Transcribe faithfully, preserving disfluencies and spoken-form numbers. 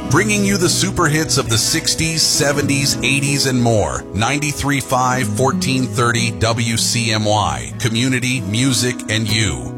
bringing you the super hits of the sixties, seventies, eighties, and more. ninety-three point five, fourteen thirty W C M Y, community, music, and you.